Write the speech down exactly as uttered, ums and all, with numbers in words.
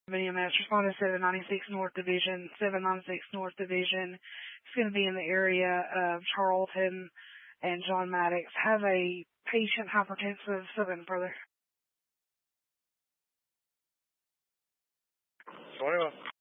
E M S, respond to seven ninety-six North Division, seven ninety-six North Division. It's going to be in the area of Charlton and John Maddox. Have a patient hypertensive seven further. twenty-one.